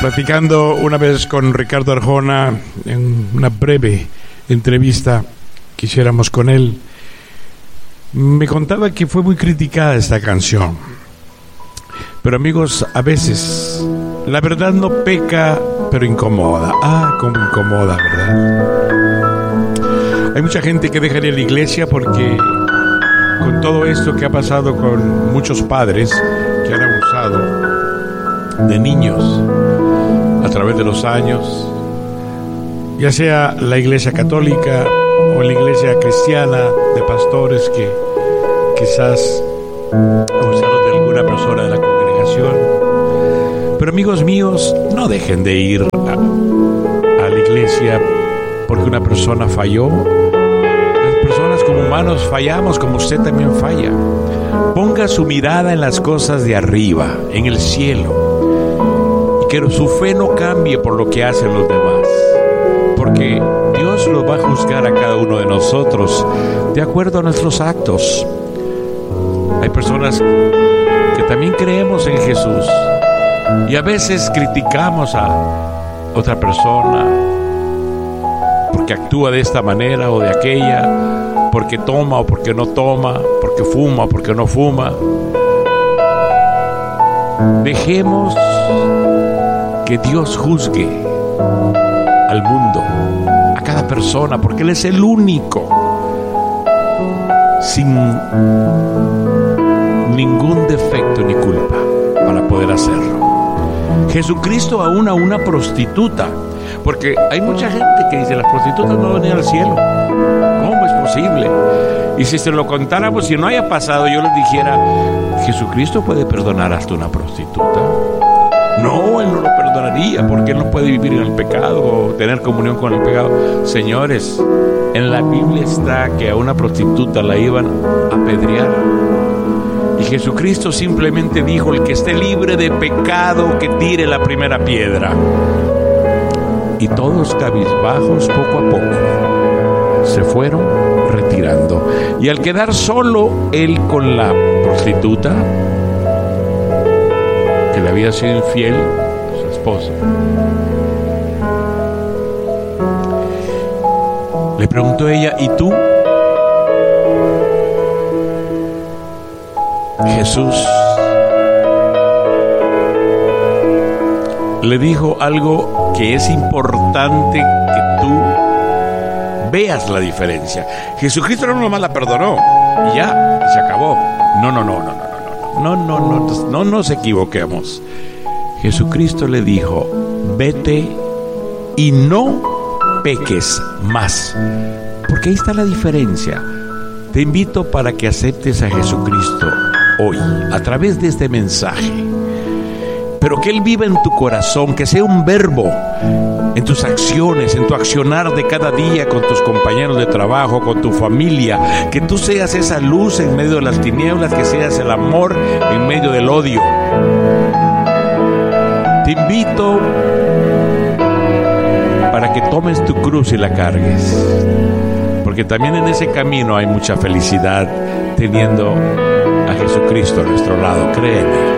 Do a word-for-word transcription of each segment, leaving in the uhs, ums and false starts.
Platicando una vez con Ricardo Arjona en una breve entrevista que hiciéramos con él, me contaba que fue muy criticada esta canción. Pero amigos, a veces la verdad no peca, pero incomoda. Ah, cómo incomoda, ¿verdad? Hay mucha gente que deja de ir a la iglesia porque con todo esto que ha pasado con muchos padres que han abusado de niños a través de los años, ya sea la iglesia católica o la iglesia cristiana, de pastores que quizás abusaron de alguna persona de la congregación. Pero amigos míos, no dejen de ir a, a la iglesia porque una persona falló. Las personas como humanos fallamos, como usted también falla. Ponga su mirada en las cosas de arriba, en el cielo. Que su fe no cambie por lo que hacen los demás, porque Dios los va a juzgar a cada uno de nosotros de acuerdo a nuestros actos. Hay personas que también creemos en Jesús y a veces criticamos a otra persona porque actúa de esta manera o de aquella, porque toma o porque no toma, porque fuma o porque no fuma. Dejemos que Dios juzgue al mundo, a cada persona, porque Él es el único, sin ningún defecto ni culpa, para poder hacerlo. Jesucristo aún a una prostituta, porque hay mucha gente que dice, las prostitutas no van a ir al cielo. ¿Cómo es posible? Y si se lo contáramos, si no haya pasado, yo les dijera, ¿Jesucristo puede perdonar hasta una prostituta? No, Él no lo perdonaría, porque Él no puede vivir en el pecado o tener comunión con el pecado. Señores, en la Biblia está que a una prostituta la iban a apedrear. Y Jesucristo simplemente dijo, el que esté libre de pecado, que tire la primera piedra. Y todos cabizbajos, poco a poco, se fueron retirando. Y al quedar solo Él con la prostituta, que le había sido infiel a su esposa, le preguntó ella, ¿y tú? Jesús le dijo algo que es importante que tú veas la diferencia. Jesucristo no nomás la perdonó y ya, y se acabó. No, no, no, no, no. No, no, no, no nos equivoquemos. Jesucristo le dijo, vete y no peques más. Porque ahí está la diferencia. Te invito para que aceptes a Jesucristo hoy, a través de este mensaje. Pero que Él viva en tu corazón, que sea un verbo en tus acciones, en tu accionar de cada día con tus compañeros de trabajo, con tu familia, que tú seas esa luz en medio de las tinieblas, que seas el amor en medio del odio. Te invito para que tomes tu cruz y la cargues, porque también en ese camino hay mucha felicidad teniendo a Jesucristo a nuestro lado, créeme.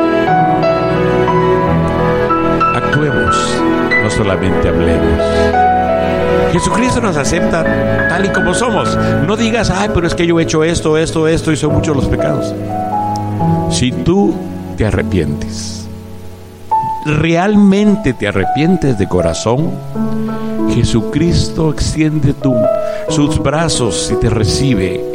Actuemos, no solamente hablemos. Jesucristo nos acepta tal y como somos. No digas, ay, pero es que yo he hecho esto, esto, esto y son muchos los pecados. Si tú te arrepientes, realmente te arrepientes de corazón, Jesucristo extiende tu, sus brazos y te recibe.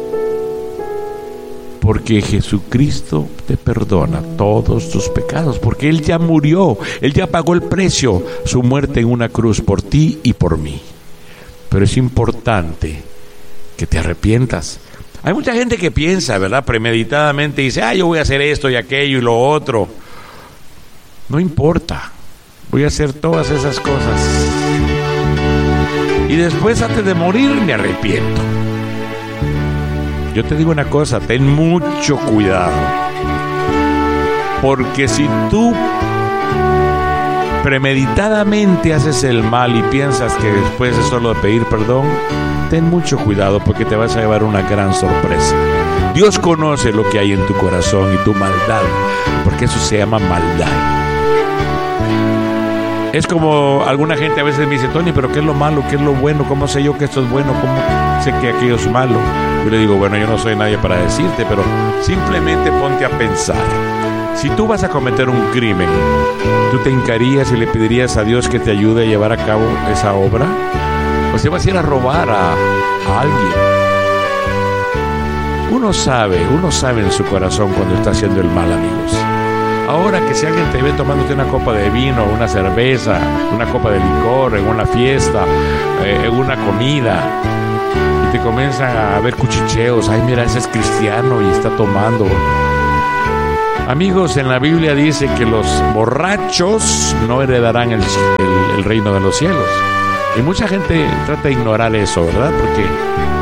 Porque Jesucristo te perdona todos tus pecados, porque Él ya murió, Él ya pagó el precio, su muerte en una cruz por ti y por mí. Pero es importante que te arrepientas. Hay mucha gente que piensa, ¿verdad? Premeditadamente dice, ah, yo voy a hacer esto y aquello y lo otro. No importa, voy a hacer todas esas cosas. Y después, antes de morir, me arrepiento. Yo te digo una cosa, ten mucho cuidado, porque si tú premeditadamente haces el mal y piensas que después es solo de pedir perdón, ten mucho cuidado, porque te vas a llevar una gran sorpresa. Dios conoce lo que hay en tu corazón y tu maldad, porque eso se llama maldad. Es como alguna gente a veces me dice, Tony, pero ¿qué es lo malo? ¿Qué es lo bueno? ¿Cómo sé yo que esto es bueno? ¿Cómo sé que aquello es malo? Yo le digo, bueno, yo no soy nadie para decirte, pero simplemente ponte a pensar. Si tú vas a cometer un crimen, ¿tú te hincarías y le pedirías a Dios que te ayude a llevar a cabo esa obra? ¿O te vas a ir a robar a, a alguien? Uno sabe, uno sabe en su corazón cuando está haciendo el mal, amigos. Ahora que si alguien te ve tomándote una copa de vino, una cerveza, una copa de licor, en una fiesta, eh, en una comida, y te comienzan a ver cuchicheos, ay mira, ese es cristiano y está tomando. Amigos, en la Biblia dice que los borrachos no heredarán el, el, el reino de los cielos. Y mucha gente trata de ignorar eso, ¿verdad? Porque